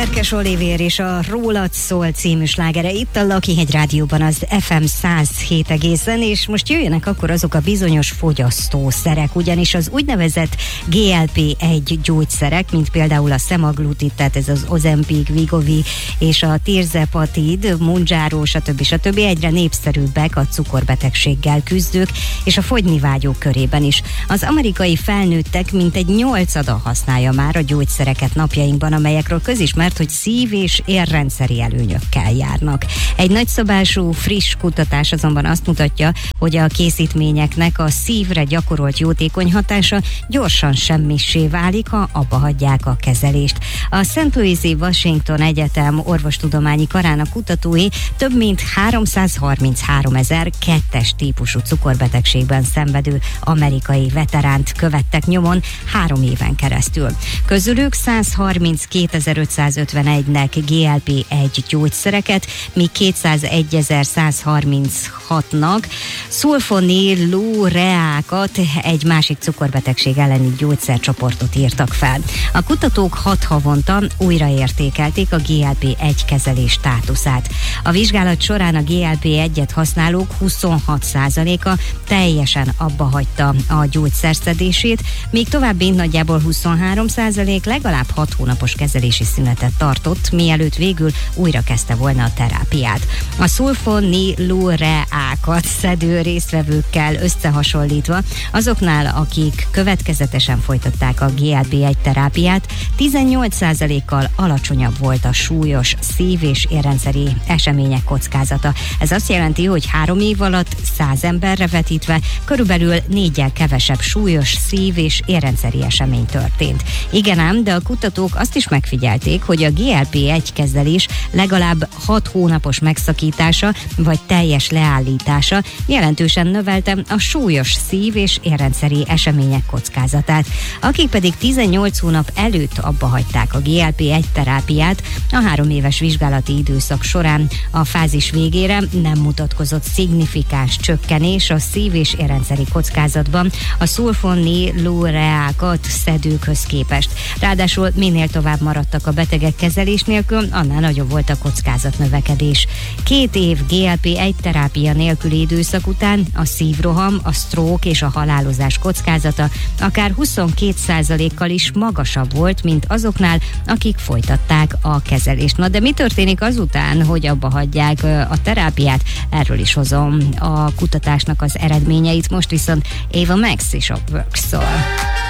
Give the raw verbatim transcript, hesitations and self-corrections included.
Kerkes Olivér és a Rólad szól című slágere itt a Lakihegy Rádióban, az ef em száz hét egészen, és most jöjjenek akkor azok a bizonyos fogyasztószerek, ugyanis az úgynevezett gé el pé egy gyógyszerek, mint például a semaglutid, tehát ez az Ozempic, Wegovy és a tirzepatid, Mounjaro, stb. stb. Egyre népszerűbbek a cukorbetegséggel küzdők és a fogyni vágyók körében is. Az amerikai felnőttek mintegy nyolcada használja már a gyógyszereket napjainkban, amelyekről közismert, hogy szív- és érrendszeri előnyökkel járnak. Egy nagyszabású, friss kutatás azonban azt mutatja, hogy a készítményeknek a szívre gyakorolt jótékony hatása gyorsan semmissé válik, ha abba hagyják a kezelést. A Saint Louis-i Washington Egyetem orvostudományi karának kutatói több mint háromszázharmincháromezer kettes típusú cukorbetegségben szenvedő amerikai veteránt követtek nyomon három éven keresztül. Közülük százharminckétezer-ötszázötvenegynek gé el pé egy gyógyszereket, míg kétszázegyezer-százharminchatnak szulfonilureákat, egy másik cukorbetegség elleni gyógyszercsoportot írtak fel. A kutatók hat havonta újraértékelték a gé el pé egy kezelés státuszát. A vizsgálat során a gé el pé egyet használók huszonhat százaléka teljesen abba hagyta a gyógyszerszedését, míg további nagyjából huszonhárom százalék legalább hat hónapos kezelési szünetet tartott, mielőtt végül újra kezdte volna a terápiát. A szulfonilureákat szedő résztvevőkkel összehasonlítva azoknál, akik következetesen folytatták a gé el pé egy terápiát, tizennyolc százalékkal alacsonyabb volt a súlyos szív- és érrendszeri események kockázata. Ez azt jelenti, hogy három év alatt száz emberre vetítve körülbelül néggyel kevesebb súlyos szív- és érrendszeri esemény történt. Igen ám, de a kutatók azt is megfigyelték, hogy a gé el pé egy kezelés legalább hat hónapos megszakítása vagy teljes leállítása jelentősen növelte a súlyos szív- és érrendszeri események kockázatát. Akik pedig tizennyolc hónap előtt abba hagyták a gé el pé egy terápiát, a három éves vizsgálati időszak során a fázis végére nem mutatkozott szignifikáns csökkenés a szív- és érrendszeri kockázatban a szulfonilureákat szedőkhöz képest. Ráadásul minél tovább maradtak a betegek kezelés nélkül, annál nagyobb volt a kockázatnövekedés. Két év gé el pé egy terápia nélküli időszak után a szívroham, a stroke és a halálozás kockázata akár huszonkét százalékkal is magasabb volt, mint azoknál, akik folytatták a kezelést. Na de mi történik azután, hogy abba hagyják a terápiát? Erről is hozom a kutatásnak az eredményeit. Most viszont Ava Max is a Work szól.